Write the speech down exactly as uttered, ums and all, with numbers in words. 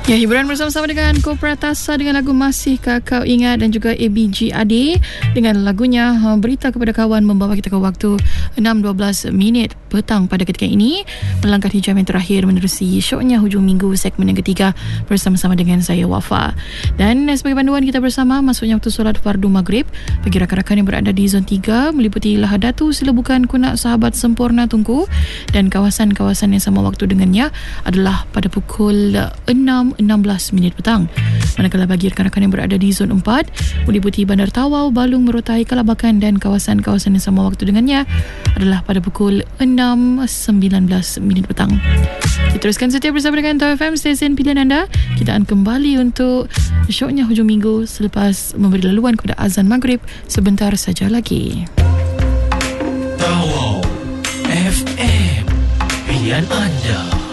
Ya, hiburan bersama-sama dengan Kopratasa dengan lagu Masih Kau Ingat dan juga A B G Ade dengan lagunya Berita Kepada Kawan, membawa kita ke waktu enam dua belas minit petang pada ketika ini, melangkah jam yang terakhir menerusi syoknya hujung minggu segmen yang ketiga bersama-sama dengan saya Wafa. Dan sebagai panduan kita bersama masuknya waktu solat fardu maghrib bagi rakan-rakan yang berada di zon tiga meliputi Lahadatu, Silabukan, Kunak, Sahabat, Sempurna, Tunku dan kawasan-kawasan yang sama waktu dengannya adalah pada pukul enam enam belas minit petang. Manakala bagi rakan-rakan yang berada di zon empat meliputi Bandar Tawau, Balung, Merotai, Kalabakan dan kawasan-kawasan yang sama waktu dengannya adalah pada pukul enam sembilan belas minit petang. Diteruskan setia bersama dengan Top F M, stesen pilihan anda. Kita akan kembali untuk syoknya hujung minggu selepas memberi laluan kepada azan maghrib sebentar saja lagi. Tawau F M, pilihan anda.